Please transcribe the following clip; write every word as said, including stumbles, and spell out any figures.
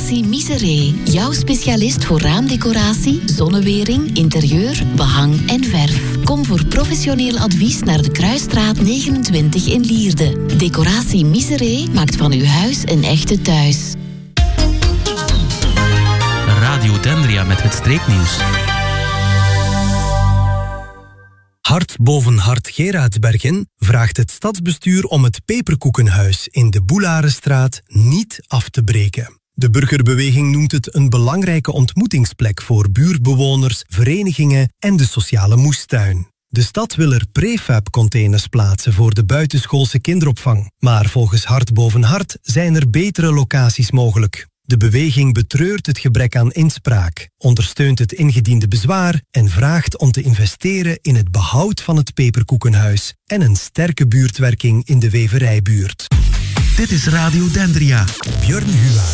Decoratie Miseré. Jouw specialist voor raamdecoratie, zonnewering, interieur, behang en verf. Kom voor professioneel advies naar de Kruisstraat negenentwintig in Lierde. Decoratie Miseré maakt van uw huis een echte thuis. Radio Dendria met het streeknieuws. Hart boven hart Gerardsbergen vraagt het stadsbestuur om het Peperkoekenhuis in de Boelarenstraat niet af te breken. De burgerbeweging noemt het een belangrijke ontmoetingsplek voor buurtbewoners, verenigingen en de sociale moestuin. De stad wil er prefab-containers plaatsen voor de buitenschoolse kinderopvang. Maar volgens Hart boven hart zijn er betere locaties mogelijk. De beweging betreurt het gebrek aan inspraak, ondersteunt het ingediende bezwaar en vraagt om te investeren in het behoud van het Peperkoekenhuis en een sterke buurtwerking in de weverijbuurt. Dit is Radio Dendria. Björn Hua.